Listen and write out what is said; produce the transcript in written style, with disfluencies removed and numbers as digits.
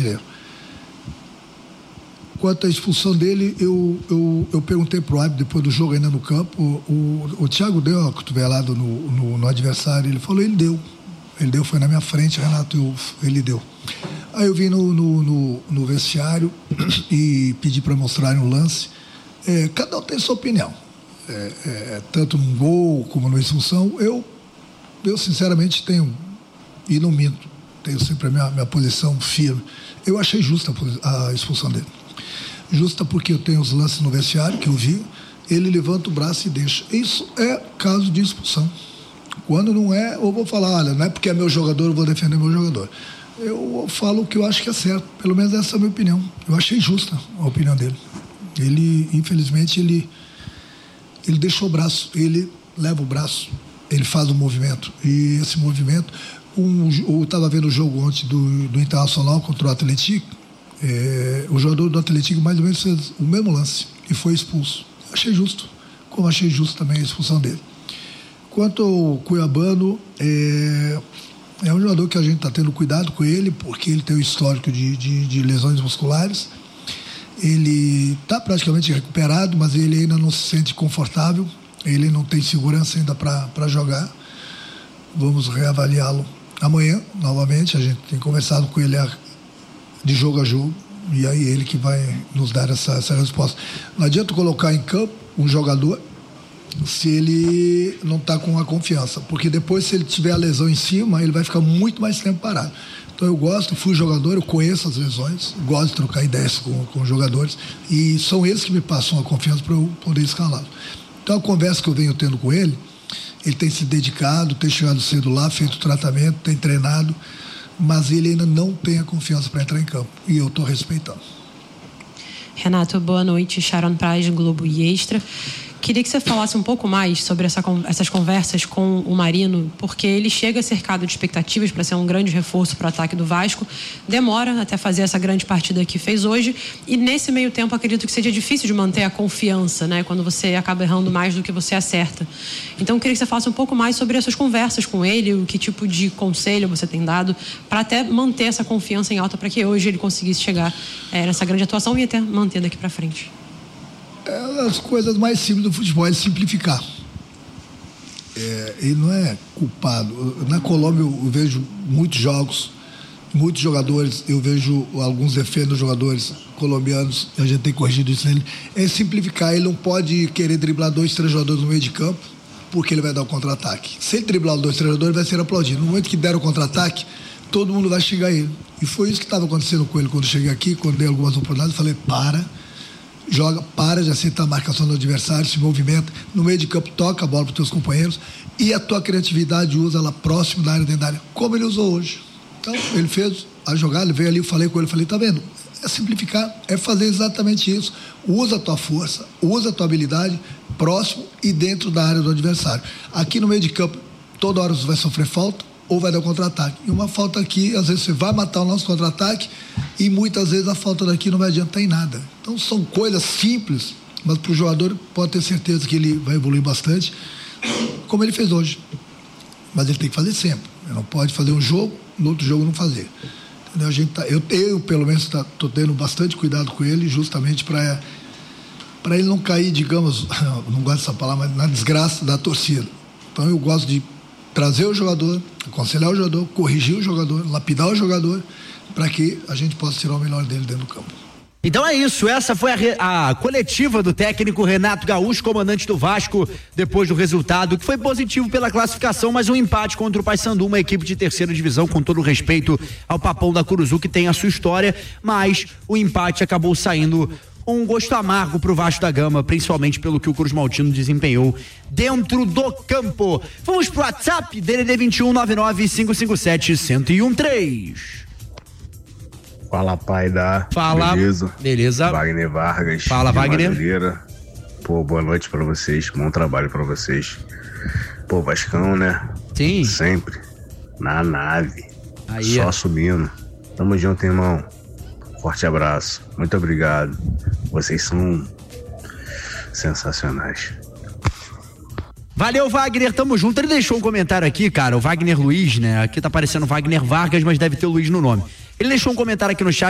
brasileiro. Quanto à expulsão dele, eu perguntei pro árbitro depois do jogo ainda no campo, o Thiago deu uma cotovelada no adversário, ele falou, ele deu, foi na minha frente, Renato, ele deu. Aí eu vim no vestiário e pedi para mostrarem o lance. Cada um tem sua opinião, tanto no gol como na expulsão. Eu sinceramente tenho, e não minto, tenho sempre a minha posição firme. Eu achei justa a expulsão dele. Justa porque eu tenho os lances no vestiário que eu vi, ele levanta o braço e deixa. Isso é caso de expulsão. Quando não é, eu vou falar, olha, não é porque é meu jogador, eu vou defender meu jogador. Eu falo o que eu acho que é certo, pelo menos essa é a minha opinião. Eu achei justa a opinião dele. Ele, infelizmente, ele deixou o braço, ele leva o braço, ele faz um movimento. E esse movimento, eu estava vendo o jogo ontem do Internacional contra o Atlético. O jogador do Atlético mais ou menos fez o mesmo lance e foi expulso. Achei justo, como achei justo também a expulsão dele. Quanto ao Cuiabano, é um jogador que a gente está tendo cuidado com ele, porque ele tem um histórico de lesões musculares. Ele está praticamente recuperado, mas ele ainda não se sente confortável, ele não tem segurança ainda para jogar. Vamos reavaliá-lo amanhã, novamente. A gente tem conversado com ele de jogo a jogo, e aí ele que vai nos dar essa resposta. Não adianta colocar em campo um jogador se ele não está com a confiança, porque depois, se ele tiver a lesão em cima, ele vai ficar muito mais tempo parado. Então eu fui jogador, eu conheço as lesões, gosto de trocar ideias com os jogadores, e são eles que me passam a confiança para eu poder escalá-lo. Então a conversa que eu venho tendo com ele tem se dedicado, tem chegado cedo lá, feito tratamento, tem treinado, mas ele ainda não tem a confiança para entrar em campo, e eu estou respeitando. Renato, boa noite. Sharon Praz, Globo e Extra. Queria que você falasse um pouco mais sobre essas conversas com o Marino, porque ele chega cercado de expectativas para ser um grande reforço para o ataque do Vasco, demora até fazer essa grande partida que fez hoje, e nesse meio tempo acredito que seja difícil de manter a confiança, né, quando você acaba errando mais do que você acerta. Então queria que você falasse um pouco mais sobre essas conversas com ele, o que tipo de conselho você tem dado para até manter essa confiança em alta, para que hoje ele conseguisse chegar nessa grande atuação e até manter daqui para frente. As coisas mais simples do futebol é simplificar. Ele não é culpado. Na Colômbia eu vejo muitos jogos, muitos jogadores, eu vejo alguns defeitos dos jogadores colombianos, a gente tem corrigido isso nele. É simplificar, ele não pode querer driblar 2, 3 jogadores no meio de campo, porque ele vai dar o contra-ataque. Se ele driblar 2, 3 jogadores, vai ser aplaudido. No momento que der o contra-ataque, todo mundo vai chegar a ele. E foi isso que estava acontecendo com ele quando eu cheguei aqui, quando dei algumas oportunidades, eu falei, para de aceitar a marcação do adversário, se movimenta, no meio de campo toca a bola para os teus companheiros e a tua criatividade usa ela próximo da área, dentro da área, como ele usou hoje. Então, ele fez a jogada, ele veio ali, eu falei com ele, tá vendo? É simplificar, é fazer exatamente isso. Usa a tua força, usa a tua habilidade próximo e dentro da área do adversário. Aqui no meio de campo, toda hora você vai sofrer falta ou vai dar contra-ataque. E uma falta aqui, às vezes você vai matar o nosso contra-ataque e muitas vezes a falta daqui não vai adiantar em nada. Então são coisas simples, mas para o jogador pode ter certeza que ele vai evoluir bastante, como ele fez hoje. Mas ele tem que fazer sempre. Ele não pode fazer um jogo, no outro jogo não fazer. Entendeu? Eu pelo menos estou tendo bastante cuidado com ele, justamente para ele não cair, digamos, não gosto dessa palavra, mas na desgraça da torcida. Então eu gosto de trazer o jogador, aconselhar o jogador, corrigir o jogador, lapidar o jogador, para que a gente possa tirar o melhor dele dentro do campo. Então é isso, essa foi a coletiva do técnico Renato Gaúcho, comandante do Vasco, depois do resultado, que foi positivo pela classificação, mas um empate contra o Paysandu, uma equipe de terceira divisão, com todo o respeito ao Papão da Curuzu, que tem a sua história, mas o empate acabou saindo um gosto amargo pro Vasco da Gama, principalmente pelo que o Cruz Maltino desempenhou dentro do campo. Vamos pro WhatsApp, DDD 21 99 557 1013. Fala, pai da. Fala. Beleza. Wagner Vargas. Fala, Wagner. Madureira. Pô, boa noite pra vocês, bom trabalho pra vocês. Pô, Vascão, né? Sim. Sempre na nave. Aí, só subindo. Tamo junto, irmão. Forte abraço, muito obrigado. Vocês são sensacionais. Valeu, Wagner, tamo junto. Ele deixou um comentário aqui, cara, o Wagner Luiz, né? Aqui tá aparecendo Wagner Vargas, mas deve ter o Luiz no nome. Ele deixou um comentário aqui no chat.